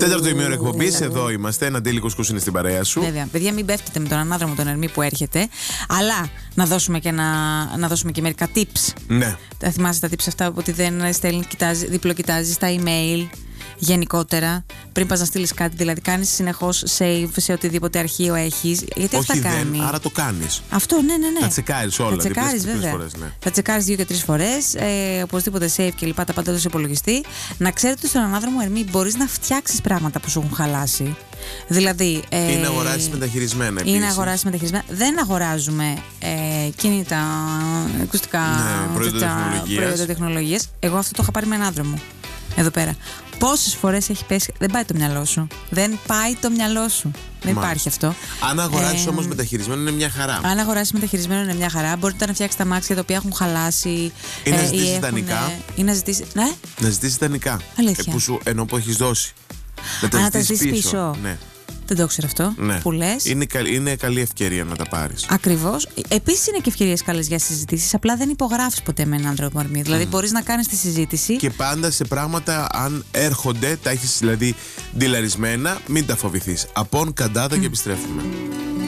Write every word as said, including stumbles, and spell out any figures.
Τέταρτο ημίωρο εκπομπής, εδώ είμαστε. Ένα αντίλικος που είναι στην παρέα σου. Βέβαια. Παιδιά, μην πέφτετε με τον ανάδρομο τον Ερμή που έρχεται. Αλλά να δώσουμε και, ένα, να δώσουμε και μερικά tips. Ναι. Θα θυμάσαι τα tips αυτά ότι δεν στέλνει, κοιτάζει, διπλοκοιτάζει τα email. Γενικότερα, πριν πας να στείλεις κάτι, δηλαδή κάνεις συνεχώς save σε οτιδήποτε αρχείο έχεις. Γιατί Όχι, αυτά κάνει. δεν, άρα το κάνεις. Αυτό, ναι, ναι, ναι. Θα τσεκάρεις όλα. Θα τσεκάρεις, βέβαια. Φορές, ναι. Θα τσεκάρεις δύο και τρεις φορές. Ε, οπωσδήποτε save και λοιπά, τα πάντα στο υπολογιστή. Να ξέρετε ότι στον ανάδρομο Ερμή μπορείς να φτιάξεις πράγματα που σου έχουν χαλάσει. Δηλαδή. Ε, είναι αγοράσεις μεταχειρισμένα επίσης. Είναι αγοράσεις μεταχειρισμένα. Δεν αγοράζουμε ε, κινητά, ακουστικά, ναι, προϊόντα τεχνολογίας. Εγώ αυτό το είχα πάρει με ανάδρομο. Εδώ πέρα. Πόσες φορές έχει πέσει. Δεν πάει το μυαλό σου. Δεν πάει το μυαλό σου. Δεν Μα. υπάρχει αυτό. Αν αγοράσεις ε, όμως μεταχειρισμένο είναι μια χαρά. Αν αγοράσεις μεταχειρισμένο είναι μια χαρά. Μπορείτε να φτιάξετε τα μάξια τα οποία έχουν χαλάσει. Ή να ε, ζητήσεις έχουν, δανεικά. Ή να ζητήσεις. Ναι. Να ζητήσεις δανεικά. Αλήθεια. Ε, που σου, ενώ που έχεις δώσει. Να τα Α, να τα ζητήσεις ζητήσεις πίσω. πίσω. Ναι. Δεν το ξέρω αυτό Ναι. που λες. Είναι, είναι καλή ευκαιρία να τα πάρεις. Ακριβώς. Επίσης είναι και ευκαιρίες καλές για συζητήσεις. Απλά δεν υπογράφεις ποτέ με έναν τρόπο Ερμή. Δηλαδή Mm. μπορείς να κάνεις τη συζήτηση. Και πάντα σε πράγματα, αν έρχονται, τα έχεις δηλαδή ντυλαρισμένα, μην τα φοβηθείς. Απόν καντάδα mm. και επιστρέφουμε.